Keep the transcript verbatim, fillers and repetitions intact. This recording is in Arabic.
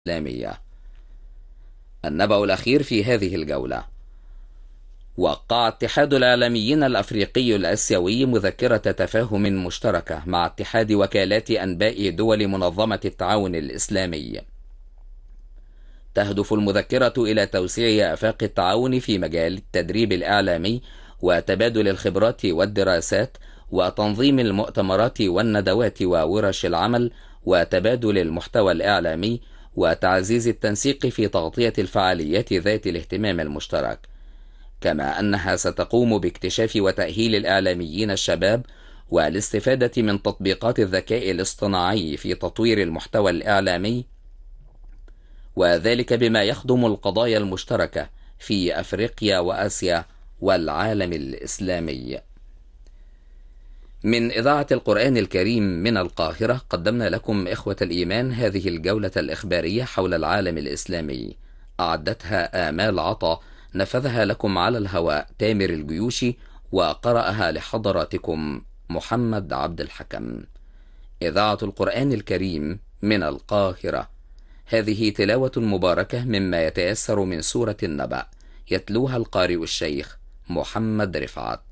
الإسلامية. النبأ الأخير في هذه الجولة: وقع اتحاد الإعلاميين الأفريقي الآسيوي مذكرة تفاهم مشتركة مع اتحاد وكالات أنباء دول منظمة التعاون الإسلامي. تهدف المذكرة إلى توسيع آفاق التعاون في مجال التدريب الإعلامي وتبادل الخبرات والدراسات وتنظيم المؤتمرات والندوات وورش العمل وتبادل المحتوى الإعلامي وتعزيز التنسيق في تغطية الفعاليات ذات الاهتمام المشترك، كما أنها ستقوم باكتشاف وتأهيل الإعلاميين الشباب والاستفادة من تطبيقات الذكاء الاصطناعي في تطوير المحتوى الإعلامي، وذلك بما يخدم القضايا المشتركة في أفريقيا وآسيا والعالم الإسلامي. من إذاعة القرآن الكريم من القاهرة قدمنا لكم إخوة الإيمان هذه الجولة الإخبارية حول العالم الإسلامي، أعدتها آمال عطا، نفذها لكم على الهواء تامر الجيوشي، وقرأها لحضراتكم محمد عبد الحكم. إذاعة القرآن الكريم من القاهرة. هذه تلاوة مباركة مما يتيسر من سورة النبأ، يتلوها القارئ الشيخ محمد رفعت.